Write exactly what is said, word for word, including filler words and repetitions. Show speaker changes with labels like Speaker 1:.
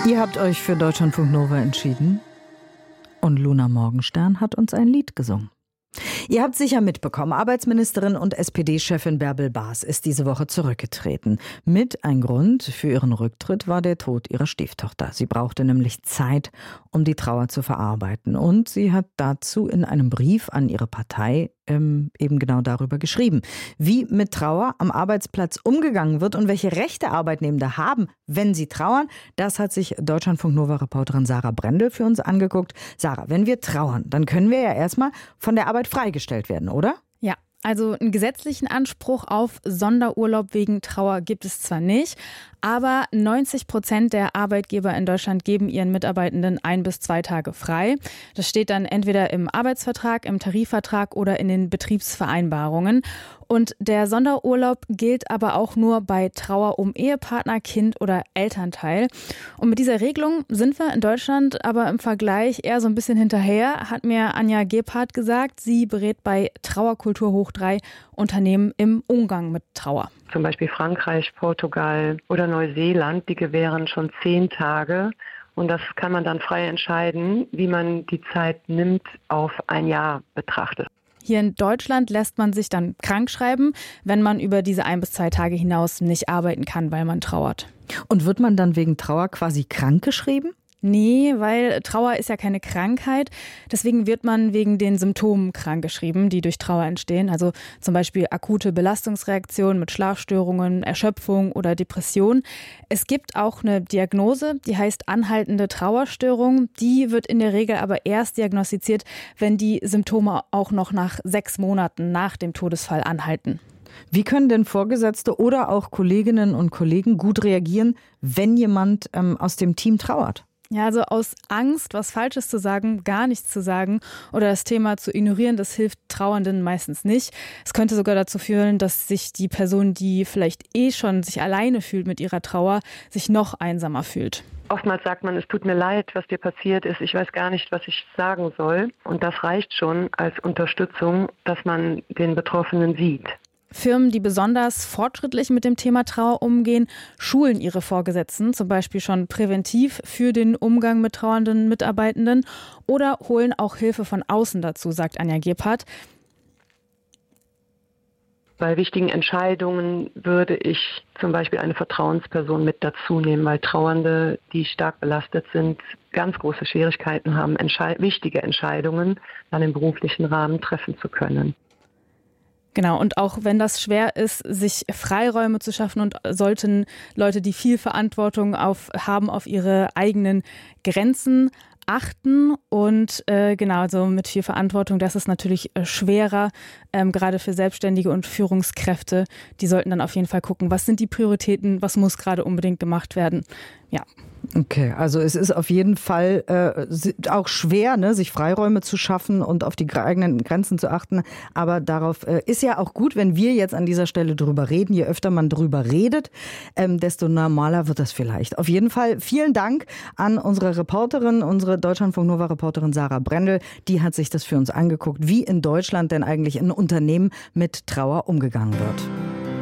Speaker 1: Ihr habt euch für Deutschlandfunk Nova entschieden und Luna Morgenstern hat uns ein Lied gesungen. Ihr habt sicher mitbekommen, Arbeitsministerin und S P D-Chefin Bärbel Baas ist diese Woche zurückgetreten. Mit ein Grund für ihren Rücktritt war der Tod ihrer Stieftochter. Sie brauchte nämlich Zeit, um die Trauer zu verarbeiten. Und sie hat dazu in einem Brief an ihre Partei ähm, eben genau darüber geschrieben, wie mit Trauer am Arbeitsplatz umgegangen wird und welche Rechte Arbeitnehmende haben, wenn sie trauern. Das hat sich Deutschlandfunk-Nova-Reporterin Sarah Brendel für uns angeguckt. Sarah, wenn wir trauern, dann können wir ja erstmal von der Arbeit freigestellt werden, oder?
Speaker 2: Ja, also einen gesetzlichen Anspruch auf Sonderurlaub wegen Trauer gibt es zwar nicht, aber neunzig Prozent der Arbeitgeber in Deutschland geben ihren Mitarbeitenden ein bis zwei Tage frei. Das steht dann entweder im Arbeitsvertrag, im Tarifvertrag oder in den Betriebsvereinbarungen. Und der Sonderurlaub gilt aber auch nur bei Trauer um Ehepartner, Kind oder Elternteil. Und mit dieser Regelung sind wir in Deutschland aber im Vergleich eher so ein bisschen hinterher, hat mir Anja Gebhardt gesagt. Sie berät bei Trauerkultur hoch drei Unternehmen im Umgang mit Trauer.
Speaker 3: Zum Beispiel Frankreich, Portugal oder Neuseeland, die gewähren schon zehn Tage. Und das kann man dann frei entscheiden, wie man die Zeit nimmt, auf ein Jahr betrachtet.
Speaker 2: Hier in Deutschland lässt man sich dann krank schreiben, wenn man über diese ein bis zwei Tage hinaus nicht arbeiten kann, weil man trauert.
Speaker 1: Und wird man dann wegen Trauer quasi krankgeschrieben?
Speaker 2: Nee, weil Trauer ist ja keine Krankheit. Deswegen wird man wegen den Symptomen krankgeschrieben, die durch Trauer entstehen. Also zum Beispiel akute Belastungsreaktionen mit Schlafstörungen, Erschöpfung oder Depression. Es gibt auch eine Diagnose, die heißt anhaltende Trauerstörung. Die wird in der Regel aber erst diagnostiziert, wenn die Symptome auch noch nach sechs Monaten nach dem Todesfall anhalten.
Speaker 1: Wie können denn Vorgesetzte oder auch Kolleginnen und Kollegen gut reagieren, wenn jemand ähm, aus dem Team trauert?
Speaker 2: Ja, also aus Angst, was Falsches zu sagen, gar nichts zu sagen oder das Thema zu ignorieren, das hilft Trauernden meistens nicht. Es könnte sogar dazu führen, dass sich die Person, die vielleicht eh schon sich alleine fühlt mit ihrer Trauer, sich noch einsamer fühlt.
Speaker 3: Oftmals sagt man, es tut mir leid, was dir passiert ist. Ich weiß gar nicht, was ich sagen soll. Und das reicht schon als Unterstützung, dass man den Betroffenen sieht.
Speaker 2: Firmen, die besonders fortschrittlich mit dem Thema Trauer umgehen, schulen ihre Vorgesetzten zum Beispiel schon präventiv für den Umgang mit trauernden Mitarbeitenden oder holen auch Hilfe von außen dazu, sagt Anja Gebhardt.
Speaker 3: Bei wichtigen Entscheidungen würde ich zum Beispiel eine Vertrauensperson mit dazu nehmen, weil Trauernde, die stark belastet sind, ganz große Schwierigkeiten haben, entschei- wichtige Entscheidungen dann im beruflichen Rahmen treffen zu können.
Speaker 2: Genau, und auch wenn das schwer ist, sich Freiräume zu schaffen und sollten Leute, die viel Verantwortung auf, haben, auf ihre eigenen Grenzen achten. Und äh, genau, also mit viel Verantwortung, das ist natürlich äh, schwerer, ähm, gerade für Selbstständige und Führungskräfte. Die sollten dann auf jeden Fall gucken, was sind die Prioritäten, was muss gerade unbedingt gemacht werden. Ja.
Speaker 1: Okay, also es ist auf jeden Fall äh, auch schwer, ne, sich Freiräume zu schaffen und auf die eigenen Grenzen zu achten. Aber darauf äh, ist ja auch gut, wenn wir jetzt an dieser Stelle drüber reden. Je öfter man drüber redet, ähm, desto normaler wird das vielleicht. Auf jeden Fall vielen Dank an unsere Reporterin, unsere Deutschlandfunk-Nova-Reporterin Sarah Brendel. Die hat sich das für uns angeguckt, wie in Deutschland denn eigentlich in Unternehmen mit Trauer umgegangen wird.